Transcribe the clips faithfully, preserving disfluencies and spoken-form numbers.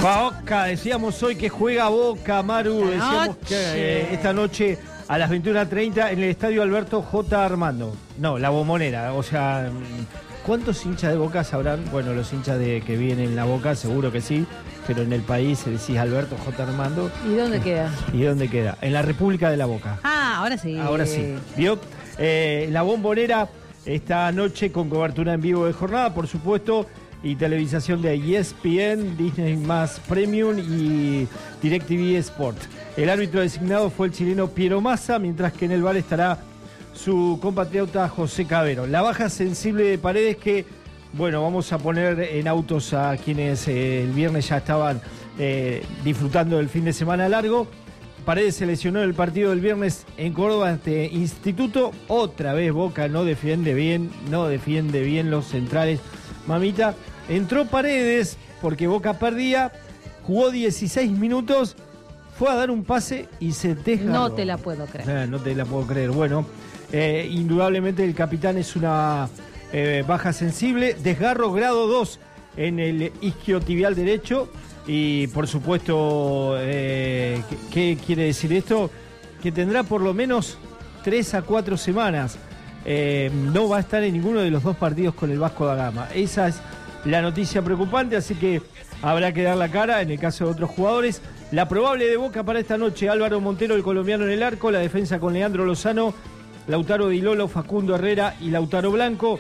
Boca, decíamos hoy que juega Boca, Maru, Esta decíamos noche. que eh, esta noche a las veintiuna treinta en el estadio Alberto J. Armando. No, la Bombonera, o sea, ¿cuántos hinchas de Boca sabrán? Bueno, los hinchas de que vienen en la Boca seguro que sí, pero en el país se decís Alberto J. Armando. ¿Y dónde queda? ¿Y dónde queda? En la República de la Boca. Ah, ahora sí. Ahora sí, ¿vio? Eh, la Bombonera esta noche con cobertura en vivo de jornada, por supuesto, y televisación de E S P N, Disney más Premium y DirecTV Sport. El árbitro designado fue el chileno Piero Massa, mientras que en el V A R estará su compatriota José Cabero. La baja sensible de Paredes que, bueno, vamos a poner en autos a quienes eh, el viernes ya estaban eh, disfrutando del fin de semana largo. Paredes se lesionó en el partido del viernes en Córdoba ante Instituto. Otra vez Boca no defiende bien, no defiende bien los centrales. Mamita, entró Paredes porque Boca perdía, jugó dieciséis minutos, fue a dar un pase y se desgarró. No te la puedo creer. Eh, no te la puedo creer. Bueno, eh, indudablemente el capitán es una eh, baja sensible, desgarro grado dos en el isquiotibial derecho. Y por supuesto, eh, ¿qué, ¿qué quiere decir esto? Que tendrá por lo menos tres a cuatro semanas. Eh, no va a estar en ninguno de los dos partidos con el Vasco da Gama. Esa es la noticia preocupante, así que habrá que dar la cara en el caso de otros jugadores. La probable de Boca para esta noche: Álvaro Montero, el colombiano en el arco, la defensa con Leandro Lozano, Lautaro Di Lolo, Facundo Herrera y Lautaro Blanco,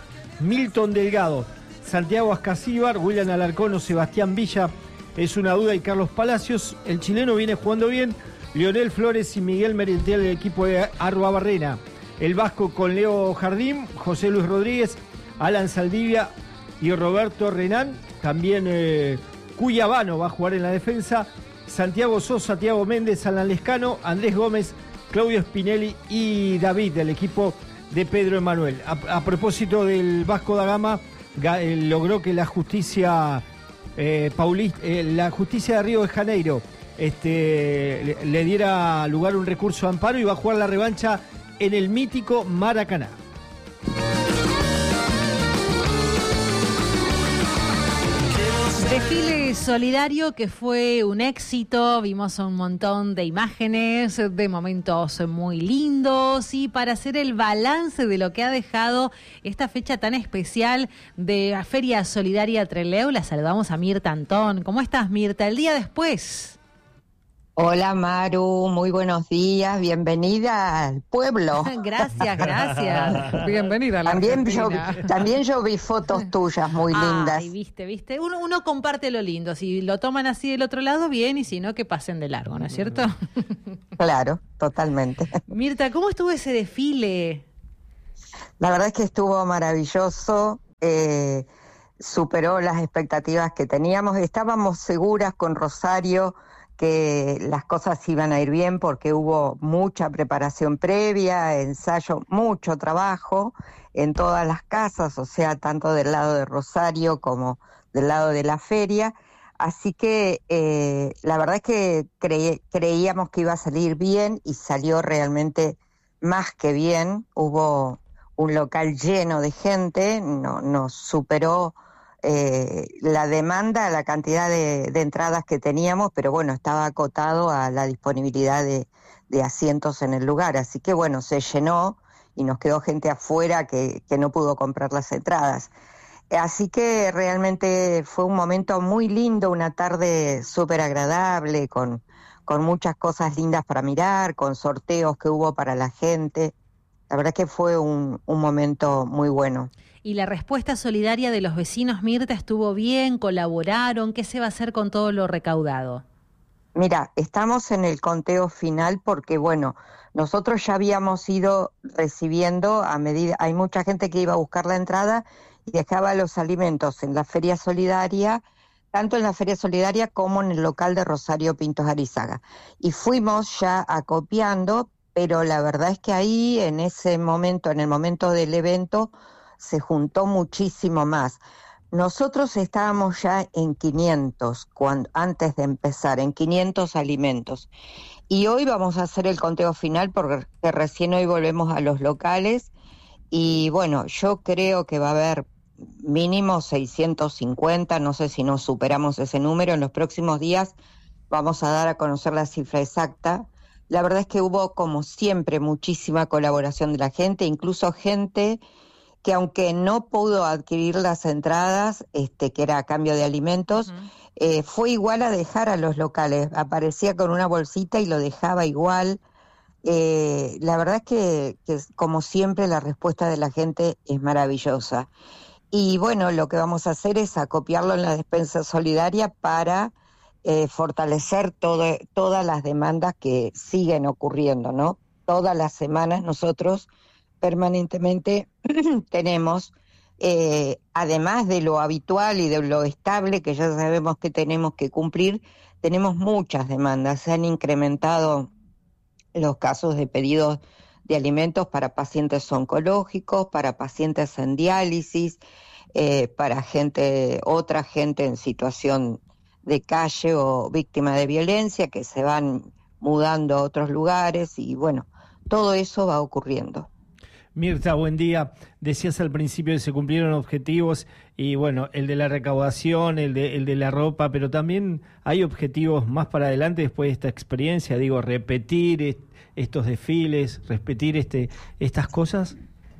Milton Delgado, Santiago Ascasíbar, William Alarcón o Sebastián Villa es una duda, y Carlos Palacios. El chileno viene jugando bien, Lionel Flores y Miguel Merentiel del equipo de Arruabarrena. El Vasco con Leo Jardín, José Luis Rodríguez, Alan Saldivia y Roberto Renán. También eh, Cuyabano va a jugar en la defensa. Santiago Sosa, Thiago Méndez, Alan Lescano, Andrés Gómez, Claudio Spinelli y David del equipo de Pedro Emanuel. A, a propósito del Vasco da Gama, ga, eh, logró que la justicia eh, paulista, eh, la justicia de Río de Janeiro este, le, le diera lugar a un recurso de amparo y va a jugar la revancha en el mítico Maracaná. Desfile solidario que fue un éxito, vimos un montón de imágenes, de momentos muy lindos, y para hacer el balance de lo que ha dejado esta fecha tan especial de la Feria Solidaria Trelew, la saludamos a Mirta Antón. ¿Cómo estás, Mirta? El día después. Hola Maru, muy buenos días, bienvenida al pueblo. Gracias, gracias. Bienvenida a la también yo, Argentina. también yo vi fotos tuyas muy lindas. Ay, viste, viste. Uno, uno comparte lo lindo. Si lo toman así del otro lado, bien, y si no, que pasen de largo, ¿no es cierto? Claro, totalmente. Mirta, ¿cómo estuvo ese desfile? La verdad es que estuvo maravilloso, eh, superó las expectativas que teníamos. Estábamos seguras con Rosario que las cosas iban a ir bien porque hubo mucha preparación previa, ensayo, mucho trabajo en todas las casas, o sea, tanto del lado de Rosario como del lado de la feria. Así que eh, la verdad es que cre- creíamos que iba a salir bien y salió realmente más que bien. Hubo un local lleno de gente, no, nos superó Eh, la demanda, la cantidad de, de entradas que teníamos, pero bueno, estaba acotado a la disponibilidad de, de asientos en el lugar, así que bueno, se llenó y nos quedó gente afuera que, que no pudo comprar las entradas. Así que realmente fue un momento muy lindo, una tarde súper agradable, con, con muchas cosas lindas para mirar, con sorteos que hubo para la gente. La verdad que fue un, un momento muy bueno. ¿Y la respuesta solidaria de los vecinos, Mirta, estuvo bien? ¿Colaboraron? ¿Qué se va a hacer con todo lo recaudado? Mira, estamos en el conteo final porque, bueno, nosotros ya habíamos ido recibiendo a medida, hay mucha gente que iba a buscar la entrada y dejaba los alimentos en la Feria Solidaria, tanto en la Feria Solidaria como en el local de Rosario Pintos Arizaga. Y fuimos ya acopiando, pero la verdad es que ahí, en ese momento, en el momento del evento, se juntó muchísimo más. Nosotros estábamos ya en quinientos, cuando, antes de empezar, en quinientos alimentos. Y hoy vamos a hacer el conteo final porque recién hoy volvemos a los locales. Y bueno, yo creo que va a haber mínimo seiscientos cincuenta, no sé si nos superamos ese número. En los próximos días vamos a dar a conocer la cifra exacta. La verdad es que hubo, como siempre, muchísima colaboración de la gente, incluso gente que aunque no pudo adquirir las entradas, este, que era a cambio de alimentos, uh-huh. eh, fue igual a dejar a los locales. Aparecía con una bolsita y lo dejaba igual. Eh, la verdad es que, que, como siempre, la respuesta de la gente es maravillosa. Y bueno, lo que vamos a hacer es acopiarlo en la despensa solidaria para eh, fortalecer todo, todas las demandas que siguen ocurriendo, ¿no? Todas las semanas nosotros permanentemente tenemos, eh, además de lo habitual y de lo estable que ya sabemos que tenemos que cumplir, tenemos muchas demandas. Se han incrementado los casos de pedidos de alimentos para pacientes oncológicos, para pacientes en diálisis, eh, para gente, otra gente en situación de calle o víctima de violencia que se van mudando a otros lugares y bueno, todo eso va ocurriendo. Mirta, buen día. Decías al principio que se cumplieron objetivos y bueno, el de la recaudación, el de, el de la ropa, pero también hay objetivos más para adelante después de esta experiencia, digo, repetir est- estos desfiles, repetir este, estas cosas.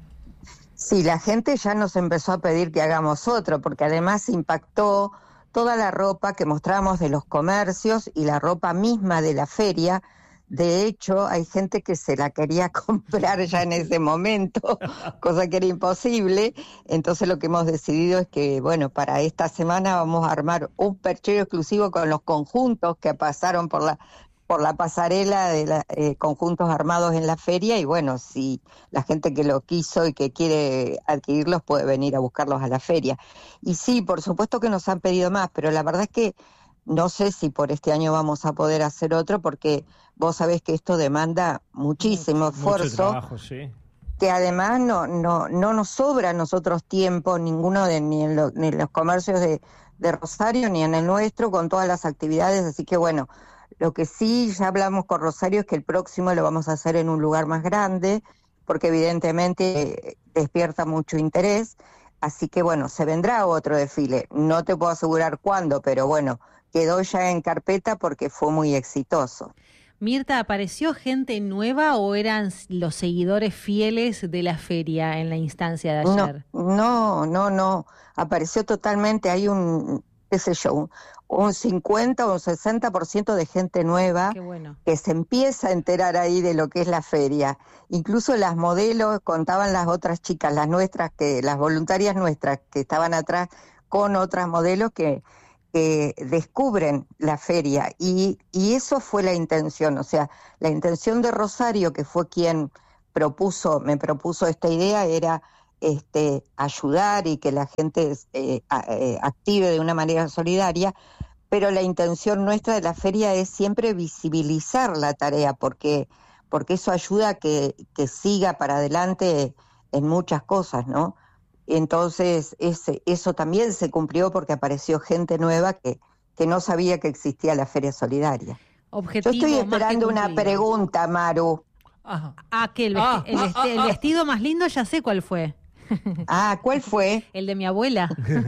Sí, la gente ya nos empezó a pedir que hagamos otro, porque además impactó toda la ropa que mostramos de los comercios y la ropa misma de la feria. De hecho, hay gente que se la quería comprar ya en ese momento, cosa que era imposible. Entonces lo que hemos decidido es que, bueno, para esta semana vamos a armar un perchero exclusivo con los conjuntos que pasaron por la por la pasarela de la, eh, conjuntos armados en la feria. Y bueno, si la gente que lo quiso y que quiere adquirirlos puede venir a buscarlos a la feria. Y sí, por supuesto que nos han pedido más, pero la verdad es que no sé si por este año vamos a poder hacer otro, porque vos sabés que esto demanda muchísimo mucho, esfuerzo, mucho trabajo, sí. Que además no no no nos sobra a nosotros tiempo, ninguno de ni en, lo, ni en los comercios de, de Rosario, ni en el nuestro, con todas las actividades. Así que bueno, lo que sí ya hablamos con Rosario es que el próximo lo vamos a hacer en un lugar más grande, porque evidentemente eh, despierta mucho interés. Así que bueno, se vendrá otro desfile. No te puedo asegurar cuándo, pero bueno, quedó ya en carpeta porque fue muy exitoso. Mirta, ¿apareció gente nueva o eran los seguidores fieles de la feria en la instancia de ayer? No, no, no, no. Apareció totalmente, hay un, qué sé yo, un, un cincuenta o un sesenta por ciento de gente nueva. Qué bueno. Que se empieza a enterar ahí de lo que es la feria. Incluso las modelos, contaban las otras chicas, las nuestras, que las voluntarias nuestras que estaban atrás con otras modelos que... que descubren la feria y, y eso fue la intención, o sea, la intención de Rosario, que fue quien propuso, me propuso esta idea, era este, ayudar y que la gente eh, a, eh, active de una manera solidaria, pero la intención nuestra de la feria es siempre visibilizar la tarea, porque, porque eso ayuda a que, que siga para adelante en muchas cosas, ¿no? Entonces ese, eso también se cumplió porque apareció gente nueva que, que no sabía que existía la Feria Solidaria. Objetivo. Yo estoy esperando una pregunta, Maru. Ajá. Ah, que el, vesti- ah, el, vesti- ah, el vestido más lindo ya sé cuál fue. Ah, ¿cuál fue? El de mi abuela.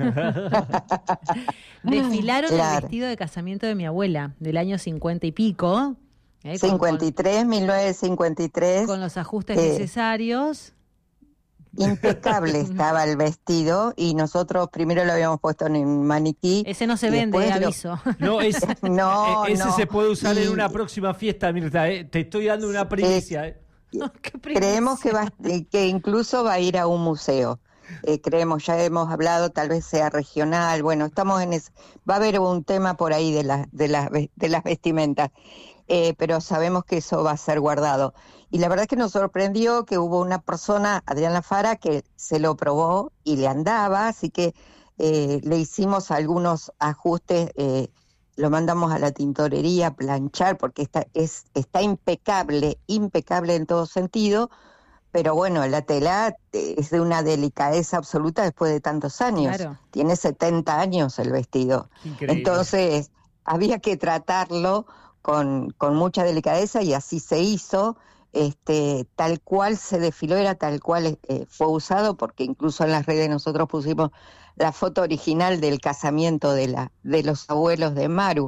Desfilaron claro. El vestido de casamiento de mi abuela, del año cincuenta y pico. Eh, cincuenta y tres, con, mil novecientos cincuenta y tres. Con los ajustes eh, necesarios. Impecable estaba el vestido y nosotros primero lo habíamos puesto en un maniquí. Ese no se vende, lo... aviso. No, es, no, ese no. se puede usar y... en una próxima fiesta, Mirta. ¿eh? Te estoy dando una primicia. ¿eh? Oh, qué primicia. Creemos que, va, que incluso va a ir a un museo. Eh, creemos, ya hemos hablado, tal vez sea regional. Bueno, estamos en ese, va a haber un tema por ahí de, la, de, las, de las vestimentas. Eh, pero sabemos que eso va a ser guardado. Y la verdad es que nos sorprendió que hubo una persona, Adriana Fara, que se lo probó y le andaba, así que eh, le hicimos algunos ajustes, eh, lo mandamos a la tintorería a planchar, porque está, es, está impecable, impecable en todo sentido, pero bueno, la tela es de una delicadeza absoluta después de tantos años. Claro. Tiene setenta años el vestido. Increíble. Entonces, había que tratarlo Con, con mucha delicadeza y así se hizo. este, tal cual se desfiló, era tal cual eh, fue usado, porque incluso en las redes nosotros pusimos la foto original del casamiento de, la, de los abuelos de Maru.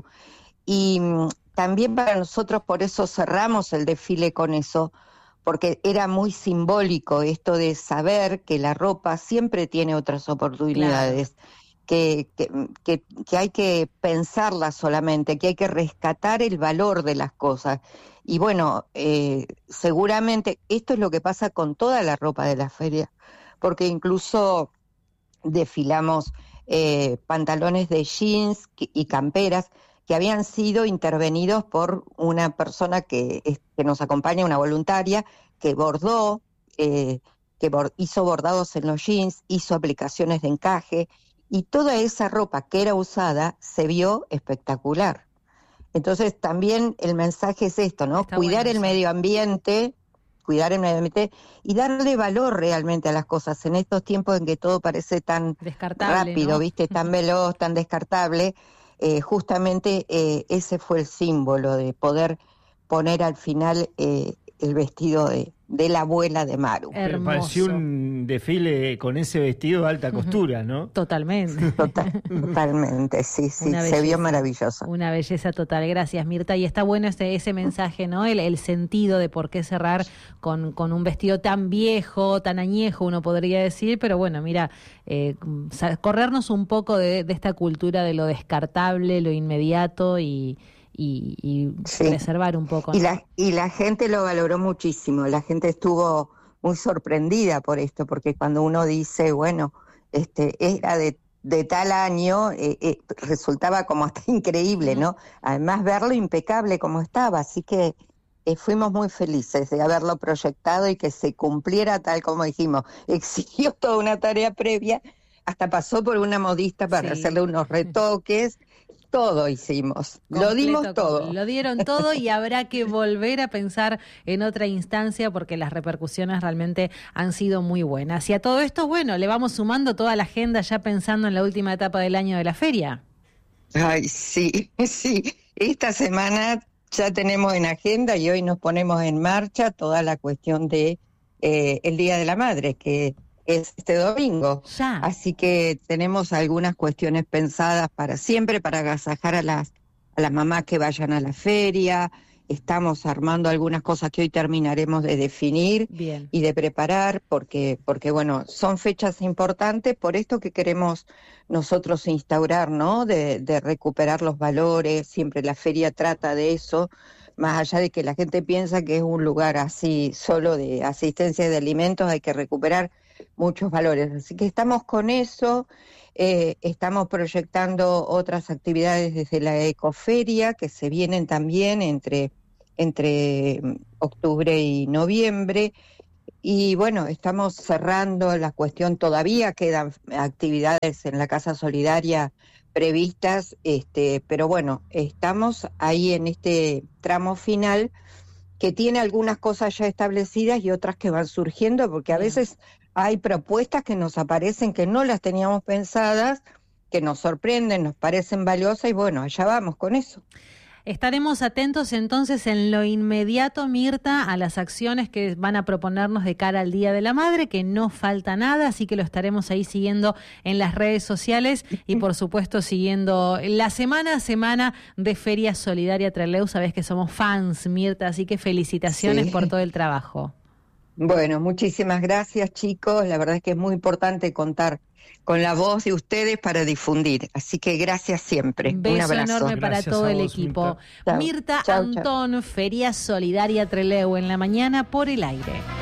Y mm, también para nosotros, por eso cerramos el desfile con eso, porque era muy simbólico esto de saber que la ropa siempre tiene otras oportunidades, claro. que, que, que, que hay que pensarla solamente, que hay que rescatar el valor de las cosas. Y bueno, eh, seguramente esto es lo que pasa con toda la ropa de la feria, porque incluso desfilamos eh, pantalones de jeans y camperas que habían sido intervenidos por una persona que, que nos acompaña, una voluntaria, que bordó, eh, que bord- hizo bordados en los jeans, hizo aplicaciones de encaje, y toda esa ropa que era usada se vio espectacular. Entonces también el mensaje es esto, ¿no? Está cuidar bueno, el sí. medio ambiente, cuidar el medio ambiente y darle valor realmente a las cosas en estos tiempos en que todo parece tan rápido, ¿no? ¿Viste? Tan veloz, tan descartable. Eh, justamente eh, ese fue el símbolo de poder poner al final eh, el vestido de, de la abuela de Maru. Pero pareció un desfile con ese vestido de alta costura, ¿no? Totalmente. Total, totalmente, sí, sí, Una se belleza, vio maravilloso. Una belleza total, gracias Mirta. Y está bueno ese, ese mensaje, ¿no? El, el sentido de por qué cerrar con, con un vestido tan viejo, tan añejo, uno podría decir, pero bueno, mira, eh, corrernos un poco de, de esta cultura de lo descartable, lo inmediato y... y, y sí. preservar un poco, ¿no? Y la, y la gente lo valoró muchísimo, la gente estuvo muy sorprendida por esto, porque cuando uno dice, bueno, este era de, de tal año, eh, eh, resultaba como hasta increíble, ¿no? Además verlo impecable como estaba, así que eh, fuimos muy felices de haberlo proyectado y que se cumpliera tal como dijimos. Exigió toda una tarea previa, hasta pasó por una modista para sí. hacerle unos retoques. Todo hicimos, completo, lo dimos todo. Lo dieron todo y habrá que volver a pensar en otra instancia porque las repercusiones realmente han sido muy buenas. Y a todo esto, bueno, le vamos sumando toda la agenda ya pensando en la última etapa del año de la feria. Ay, sí, sí. Esta semana ya tenemos en agenda y hoy nos ponemos en marcha toda la cuestión de eh, el Día de la Madre, que es este domingo. Ya. Así que tenemos algunas cuestiones pensadas para siempre, para agasajar a las, a las mamás que vayan a la feria. Estamos armando algunas cosas que hoy terminaremos de definir Bien. y de preparar, porque, porque bueno, son fechas importantes, por esto que queremos nosotros instaurar, ¿no? De, de recuperar los valores, siempre la feria trata de eso, más allá de que la gente piensa que es un lugar así solo de asistencia de alimentos, hay que recuperar muchos valores. Así que estamos con eso, eh, estamos proyectando otras actividades desde la Ecoferia que se vienen también entre, entre octubre y noviembre. Y bueno, estamos cerrando la cuestión, todavía quedan actividades en la Casa Solidaria previstas, este, pero bueno, estamos ahí en este tramo final que tiene algunas cosas ya establecidas y otras que van surgiendo, porque a veces hay propuestas que nos aparecen que no las teníamos pensadas, que nos sorprenden, nos parecen valiosas y bueno, allá vamos con eso. Estaremos atentos entonces en lo inmediato, Mirta, a las acciones que van a proponernos de cara al Día de la Madre, que no falta nada, así que lo estaremos ahí siguiendo en las redes sociales y por supuesto siguiendo la semana a semana de Feria Solidaria Trelew. Sabés que somos fans, Mirta, así que felicitaciones sí. por todo el trabajo. Bueno, muchísimas gracias, chicos. La verdad es que es muy importante contar con la voz de ustedes para difundir. Así que gracias siempre. Un beso Un abrazo enorme para gracias todo el vos, equipo. Mirta, Mirta chau, Antón, chau. Feria Solidaria Trelew en la mañana por el aire.